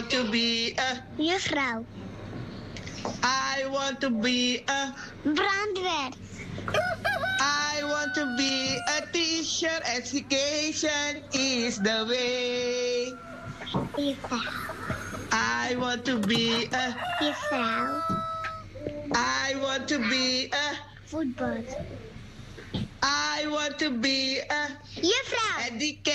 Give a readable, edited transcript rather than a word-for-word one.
want to be a. Juffrouw. I want to be a. Brandweer. I want to be a teacher. Education is the way. Juffrouw. I want to be a. Juffrouw. I want to be a. Voetbal. I want to be a. Juffrouw. Education.